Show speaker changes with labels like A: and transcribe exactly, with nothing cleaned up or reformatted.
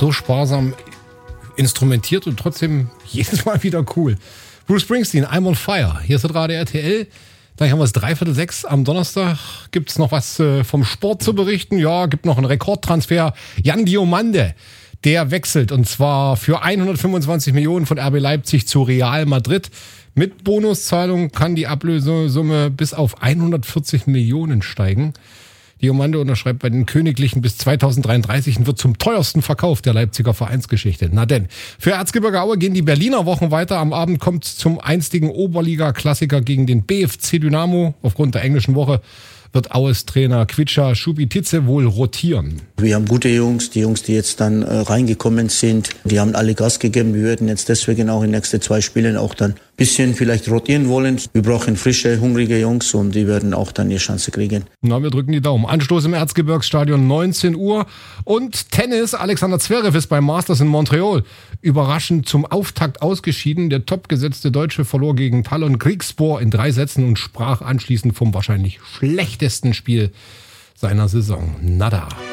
A: so sparsam instrumentiert und trotzdem jedes Mal wieder cool. Bruce Springsteen, I'm on Fire. Hier ist gerade R T L. Dann haben wir es dreiviertel sechs am Donnerstag. Gibt es noch was äh, vom Sport zu berichten? Ja, gibt noch einen Rekordtransfer. Jan Diomande, der wechselt und zwar für hundertfünfundzwanzig Millionen von R B Leipzig zu Real Madrid. Mit Bonuszahlung kann die Ablösesumme bis auf hundertvierzig Millionen steigen. Diomande unterschreibt bei den Königlichen bis zweitausenddreiunddreißig und wird zum teuersten Verkauf der Leipziger Vereinsgeschichte. Na denn, für Erzgebirge Aue gehen die Berliner Wochen weiter. Am Abend kommt es zum einstigen Oberliga-Klassiker gegen den B F C Dynamo. Aufgrund der englischen Woche wird Aues Trainer Kvicha Schubitice wohl rotieren.
B: Wir haben gute Jungs, die Jungs, die jetzt dann äh, reingekommen sind, die haben alle Gas gegeben. Wir werden jetzt deswegen auch in den nächsten zwei Spielen auch dann ein bisschen vielleicht rotieren wollen. Wir brauchen frische, hungrige Jungs und die werden auch dann ihre Chance kriegen.
A: Na, wir drücken die Daumen. Anstoß im Erzgebirgsstadion neunzehn Uhr und Tennis. Alexander Zverev ist beim Masters in Montreal überraschend zum Auftakt ausgeschieden. Der topgesetzte Deutsche verlor gegen Talon Griekspoor in drei Sätzen und sprach anschließend vom wahrscheinlich schlechtesten Spiel seiner Saison. Nada.